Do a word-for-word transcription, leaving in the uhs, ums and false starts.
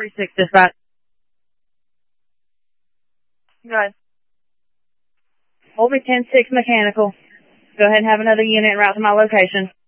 forty-six dispatch. Go ahead. Hold me ten six mechanical. Go ahead and have another unit en route to my location.